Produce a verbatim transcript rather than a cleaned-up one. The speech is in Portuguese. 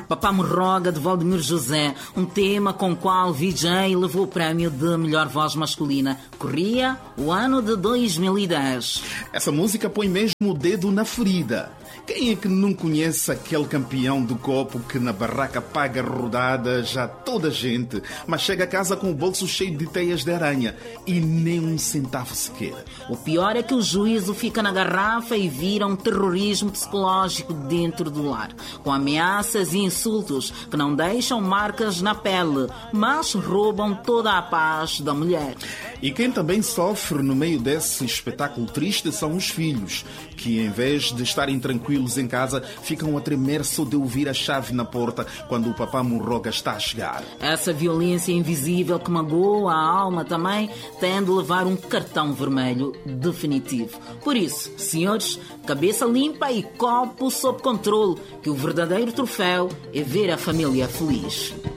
Papá Morroga de Valdemir José, um tema com o qual V J levou o prémio de melhor voz masculina. Corria o ano de dois mil e dez. Essa música põe mesmo o dedo na ferida. Quem é que não conhece aquele campeão do copo que na barraca paga rodada já toda a gente, mas chega a casa com o bolso cheio de teias de aranha e nem um centavo sequer? O pior é que o juízo fica na garrafa e vira um terrorismo psicológico dentro do lar, com ameaças e insultos que não deixam marcas na pele, mas roubam toda a paz da mulher. E quem também sofre no meio desse espetáculo triste são os filhos, que em vez de estarem tranquilos em casa, ficam a tremer só de ouvir a chave na porta quando o papá Morroga está a chegar. Essa violência invisível que magoa a alma também tem de levar um cartão vermelho definitivo. Por isso, senhores, cabeça limpa e copo sob controle, que o verdadeiro troféu é ver a família feliz.